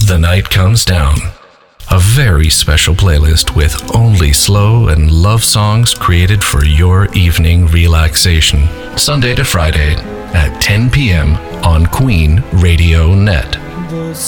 The Night Comes Down. A very special playlist with only slow and love songs created for your evening relaxation. Sunday to Friday at 10 p.m. on Queen Radio Net.